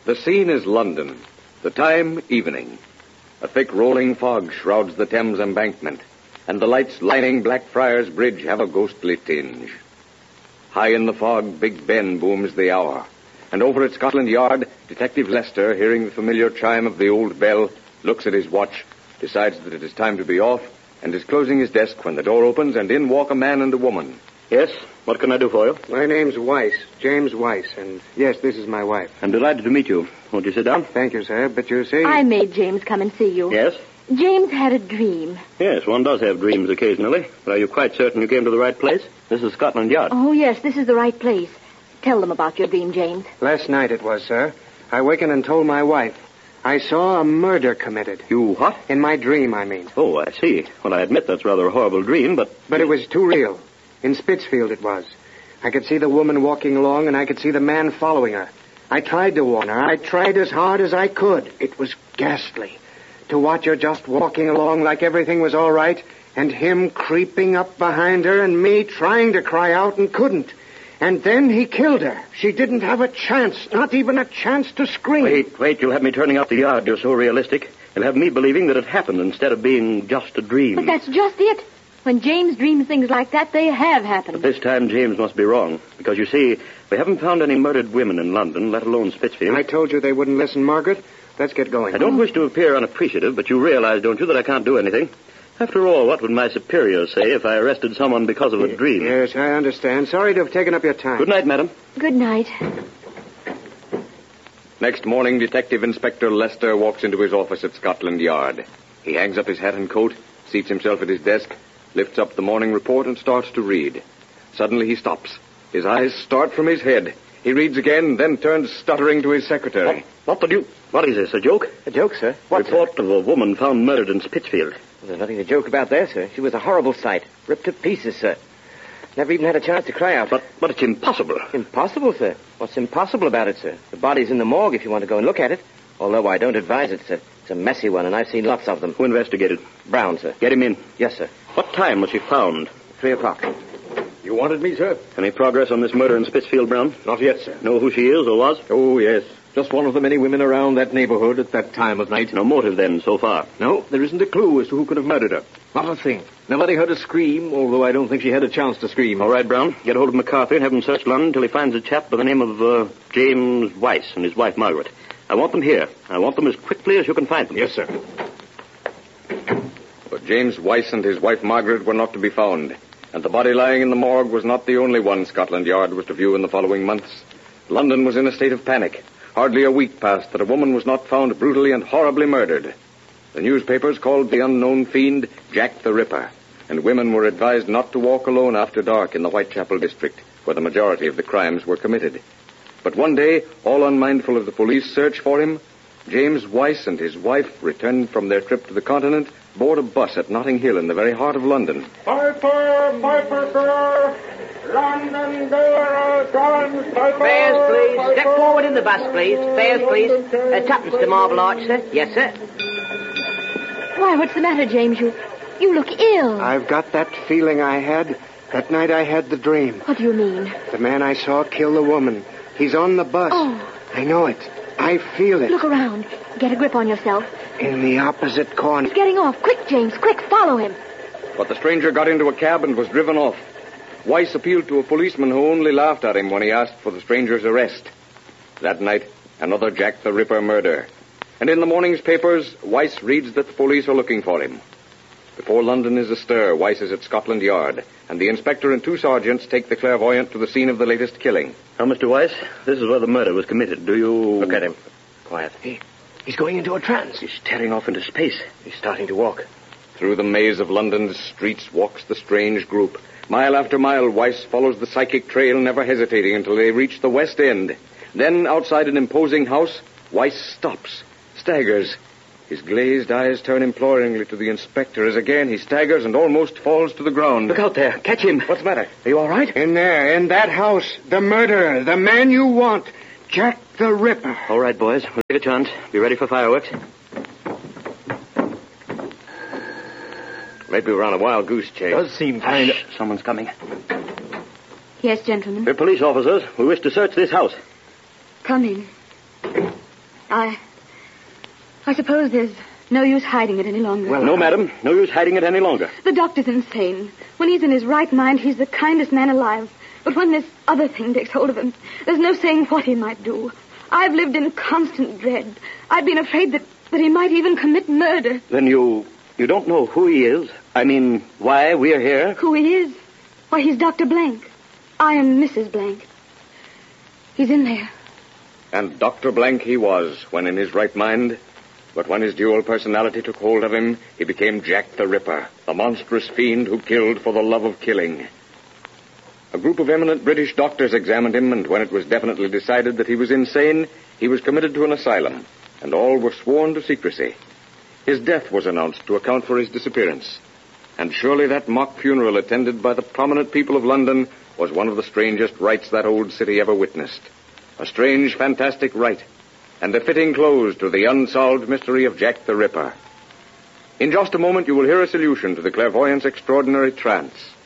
The scene is London. The time, evening. A thick rolling fog shrouds the Thames embankment, and the lights lining Blackfriars Bridge have a ghostly tinge. High in the fog, Big Ben booms the hour, and over at Scotland Yard, Detective Lester, hearing the familiar chime of the old bell, looks at his watch, decides that it is time to be off, and is closing his desk when the door opens and in walk a man and a woman. Yes? What can I do for you? My name's Weiss, James Weiss, and yes, this is my wife. I'm delighted to meet you. Won't you sit down? Thank you, sir, but you see... I made James come and see you. Yes? James had a dream. Yes, one does have dreams occasionally. But are you quite certain you came to the right place? This is Scotland Yard. Oh, yes, this is the right place. Tell them about your dream, James. Last night it was, sir. I wakened and told my wife. I saw a murder committed. You what? In my dream, I mean. Oh, I see. Well, I admit that's rather a horrible dream, but... But it was too real. In Spitzfield it was. I could see the woman walking along, and I could see the man following her. I tried to warn her. I tried as hard as I could. It was ghastly. To watch her just walking along like everything was all right, and him creeping up behind her, and me trying to cry out and couldn't. And then he killed her. She didn't have a chance, not even a chance to scream. Wait, you'll have me turning out the yard. You're so realistic. You'll have me believing that it happened instead of being just a dream. But that's just it. When James dreams things like that, they have happened. But this time James must be wrong. Because, you see, we haven't found any murdered women in London, let alone Spitzfield. I told you they wouldn't listen, Margaret. Let's get going. I don't wish to appear unappreciative, but you realize, don't you, that I can't do anything? After all, what would my superiors say if I arrested someone because of a dream? Yes, I understand. Sorry to have taken up your time. Good night, madam. Good night. Next morning, Detective Inspector Lester walks into his office at Scotland Yard. He hangs up his hat and coat, seats himself at his desk, lifts up the morning report, and starts to read. Suddenly he stops. His eyes start from his head. He reads again, then turns stuttering to his secretary. What is this, a joke? A joke, sir? What, Report of a woman found murdered in Spitzfield. There's nothing to joke about there, sir. She was a horrible sight. Ripped to pieces, sir. Never even had a chance to cry out. But it's impossible. Impossible, sir? What's impossible about it, sir? The body's in the morgue if you want to go and look at it. Although I don't advise it, sir. It's a messy one, and I've seen lots of them. Who investigated? Brown, sir. Get him in. Yes, sir. What time was she found? 3:00. You wanted me, sir? Any progress on this murder in Spitzfield, Brown? Not yet, sir. Know who she is or was? Oh, yes. Just one of the many women around that neighborhood at that time of night. No motive, then, so far. No, there isn't a clue as to who could have murdered her. Not a thing. Nobody heard her scream, although I don't think she had a chance to scream. All right, Brown. Get hold of McCarthy and have him search London until he finds a chap by the name of James Weiss and his wife, Margaret. I want them here. I want them as quickly as you can find them. Yes, sir. But James Weiss and his wife, Margaret, were not to be found. And the body lying in the morgue was not the only one Scotland Yard was to view in the following months. London was in a state of panic. Hardly a week passed that a woman was not found brutally and horribly murdered. The newspapers called the unknown fiend Jack the Ripper, and women were advised not to walk alone after dark in the Whitechapel district, where the majority of the crimes were committed. But one day, all unmindful of the police search for him, James Weiss and his wife returned from their trip to the continent, board a bus at Notting Hill in the very heart of London. Piper, Piper, sir! London door, guns, Piper! Fares, please. Step forward in the bus, please. Fares, please. Tuppence to Marble Arch, sir. Yes, sir. Why, what's the matter, James? You look ill. I've got that feeling I had that night I had the dream. What do you mean? The man I saw kill the woman. He's on the bus. Oh. I know it. I feel it. Look around. Get a grip on yourself. In the opposite corner. He's getting off. Quick, James, quick, follow him. But the stranger got into a cab and was driven off. Weiss appealed to a policeman who only laughed at him when he asked for the stranger's arrest. That night, another Jack the Ripper murder. And in the morning's papers, Weiss reads that the police are looking for him. Before London is astir, Weiss is at Scotland Yard, and the inspector and two sergeants take the clairvoyant to the scene of the latest killing. Now, Mr. Weiss, this is where the murder was committed. Do you... Look at him. Quiet. He's going into a trance. He's staring off into space. He's starting to walk. Through the maze of London's streets walks the strange group. Mile after mile, Weiss follows the psychic trail, never hesitating until they reach the West End. Then, outside an imposing house, Weiss stops, staggers. His glazed eyes turn imploringly to the inspector as again he staggers and almost falls to the ground. Look out there. Catch him. What's the matter? Are you all right? In there, in that house, the murderer, the man you want, Jack the Ripper. All right, boys. We'll take a chance. Be ready for fireworks. Maybe we're on a wild goose chase. Does seem kind of... Someone's coming. Yes, gentlemen. We're police officers. We wish to search this house. Come in. I suppose there's no use hiding it any longer. Well, no, madam. No use hiding it any longer. The doctor's insane. When he's in his right mind, he's the kindest man alive. But when this other thing takes hold of him, there's no saying what he might do. I've lived in constant dread. I've been afraid that he might even commit murder. Then you don't know who he is? I mean, why we're here? Who he is? Why, he's Dr. Blank. I am Mrs. Blank. He's in there. And Dr. Blank he was when in his right mind. But when his dual personality took hold of him, he became Jack the Ripper, the monstrous fiend who killed for the love of killing. A group of eminent British doctors examined him, and when it was definitely decided that he was insane, he was committed to an asylum, and all were sworn to secrecy. His death was announced to account for his disappearance. And surely that mock funeral attended by the prominent people of London was one of the strangest rites that old city ever witnessed. A strange, fantastic rite, and a fitting close to the unsolved mystery of Jack the Ripper. In just a moment, you will hear a solution to the clairvoyant's extraordinary trance.